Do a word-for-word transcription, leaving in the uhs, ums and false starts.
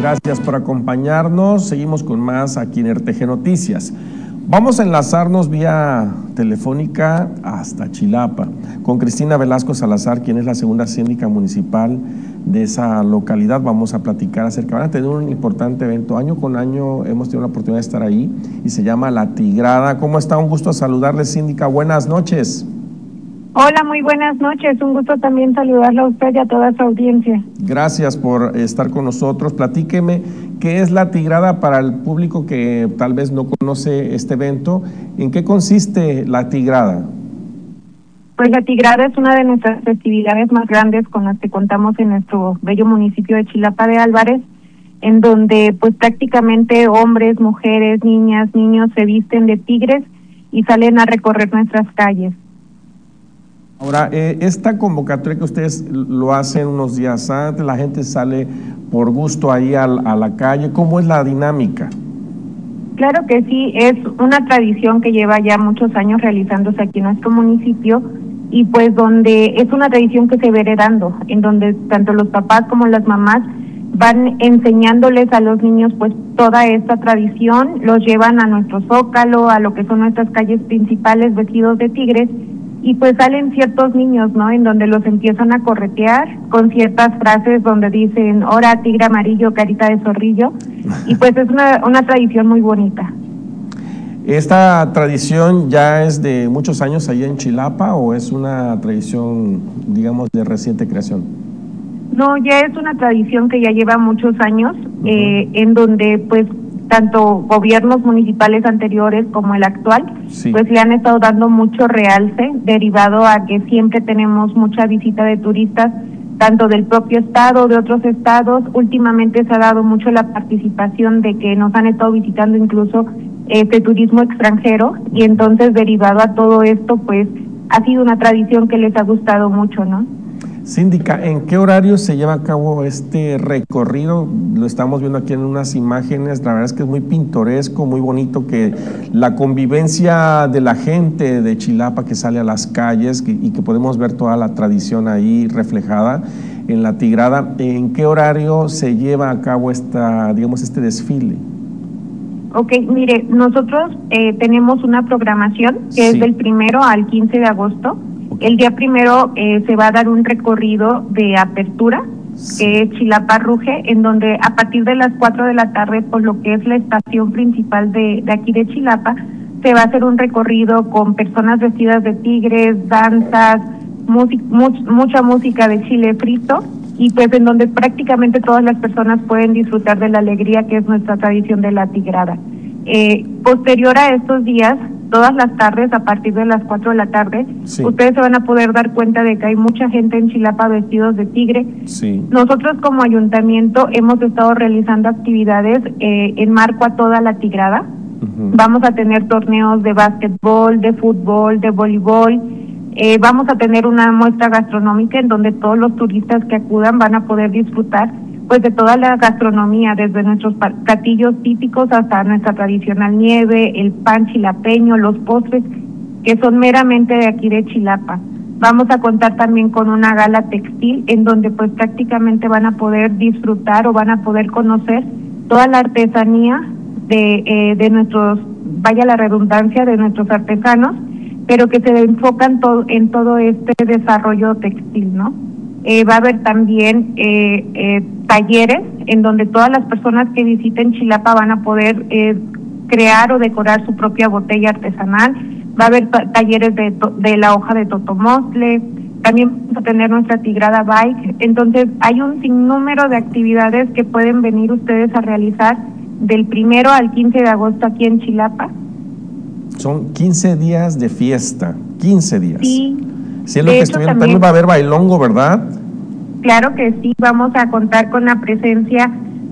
Gracias por acompañarnos. Seguimos con más aquí en R T G Noticias. Vamos a enlazarnos vía telefónica hasta Chilapa con Cristina Velasco Salazar, quien es la segunda síndica municipal de esa localidad. Vamos a platicar acerca, van a tener un importante evento, año con año hemos tenido la oportunidad de estar ahí y se llama La Tigrada. ¿Cómo está? Un gusto saludarle, síndica, buenas noches. Hola, muy buenas noches, un gusto también saludarla a usted y a toda su audiencia. Gracias por estar con nosotros. Platíqueme, ¿qué es La Tigrada para el público que tal vez no conoce este evento? ¿En qué consiste La Tigrada? Pues La Tigrada es una de nuestras festividades más grandes con las que contamos en nuestro bello municipio de Chilapa de Álvarez, en donde pues prácticamente hombres, mujeres, niñas, niños se visten de tigres y salen a recorrer nuestras calles. Ahora, eh, esta convocatoria que ustedes lo hacen unos días antes, la gente sale por gusto ahí a, a la calle, ¿cómo es la dinámica? Claro que sí, es una tradición que lleva ya muchos años realizándose aquí en nuestro municipio y pues donde es una tradición que se va heredando, en donde tanto los papás como las mamás van enseñándoles a los niños pues toda esta tradición, los llevan a nuestro zócalo, a lo que son nuestras calles principales vestidos de tigres. Y pues salen ciertos niños, ¿no?, en donde los empiezan a corretear con ciertas frases donde dicen, ora tigre amarillo, carita de zorrillo, y pues es una, una tradición muy bonita. ¿Esta tradición ya es de muchos años allá en Chilapa o es una tradición, digamos, de reciente creación? No, ya es una tradición que ya lleva muchos años, uh-huh. eh, en donde pues tanto gobiernos municipales anteriores como el actual, sí. pues le han estado dando mucho realce, derivado a que siempre tenemos mucha visita de turistas, tanto del propio estado, de otros estados. Últimamente se ha dado mucho la participación de que nos han estado visitando incluso este turismo extranjero, y entonces derivado a todo esto, pues ha sido una tradición que les ha gustado mucho, ¿no? Síndica, ¿en qué horario se lleva a cabo este recorrido? Lo estamos viendo aquí en unas imágenes, la verdad es que es muy pintoresco, muy bonito, que la convivencia de la gente de Chilapa que sale a las calles que, y que podemos ver toda la tradición ahí reflejada en La Tigrada. ¿En qué horario se lleva a cabo esta, digamos, este desfile? Ok, mire, nosotros eh, tenemos una programación que sí. es del primero al quince de agosto. El día primero eh, se va a dar un recorrido de apertura, sí. que es Chilapa Ruge, en donde a partir de las cuatro de la tarde, por lo que es la estación principal de, de aquí de Chilapa, se va a hacer un recorrido con personas vestidas de tigres, danzas, music, much, mucha música de chile frito, y pues en donde prácticamente todas las personas pueden disfrutar de la alegría que es nuestra tradición de La Tigrada. Eh, posterior a estos días, todas las tardes, a partir de las cuatro de la tarde, sí. ustedes se van a poder dar cuenta de que hay mucha gente en Chilapa vestidos de tigre. Sí. Nosotros como ayuntamiento hemos estado realizando actividades eh, en marco a toda La Tigrada. Uh-huh. Vamos a tener torneos de básquetbol, de fútbol, de voleibol. Eh, vamos a tener una muestra gastronómica en donde todos los turistas que acudan van a poder disfrutar pues de toda la gastronomía, desde nuestros platillos típicos hasta nuestra tradicional nieve, el pan chilapeño, los postres, que son meramente de aquí de Chilapa. Vamos a contar también con una gala textil, en donde pues prácticamente van a poder disfrutar o van a poder conocer toda la artesanía de, eh, de nuestros, vaya la redundancia, de nuestros artesanos, pero que se enfocan todo, en todo este desarrollo textil, ¿no? Eh, va a haber también eh, eh, talleres en donde todas las personas que visiten Chilapa van a poder eh, crear o decorar su propia botella artesanal. Va a haber talleres de, de la hoja de totomostle, también vamos a tener nuestra Tigrada Bike. Entonces hay un sinnúmero de actividades que pueden venir ustedes a realizar del primero al quince de agosto aquí en Chilapa. Son quince días de fiesta, quince días. Sí. Sí, es lo que estoy viendo. También va a haber bailongo, ¿verdad? Claro que sí, vamos a contar con la presencia